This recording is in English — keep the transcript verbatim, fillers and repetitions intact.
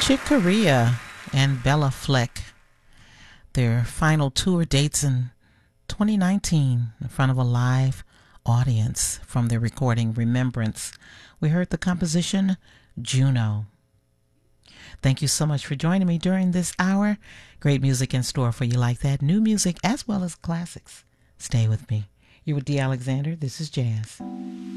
Chick Corea and Bella Fleck. Their final tour dates in twenty nineteen in front of a live audience from their recording Remembrance. We heard the composition Juno. Thank you so much for joining me during this hour. Great music in store for you like that. New music as well as classics. Stay with me. You're with Dee Alexander. This is Jazz.